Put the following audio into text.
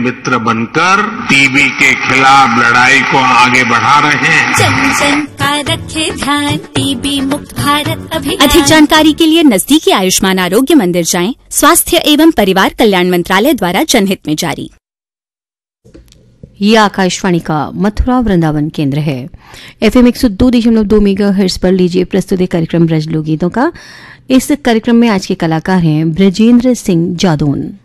मित्र बनकर टीबी के खिलाफ लड़ाई को आगे बढ़ा रहे हैं। जन जन का रखे ध्यान, टीबी मुक्त भारत अभियान। अधिक जानकारी के लिए नजदीकी आयुष्मान आरोग्य मंदिर जाएं। स्वास्थ्य एवं परिवार कल्याण मंत्रालय द्वारा जनहित में जारी। ये आकाशवाणी का मथुरा वृंदावन केंद्र है। FM 102.2 मेगाहर्ट्ज पर लीजिए प्रस्तुत कार्यक्रम ब्रज लोकगीतों का। इस कार्यक्रम में आज के कलाकार हैं ब्रजेंद्र सिंह जादौन।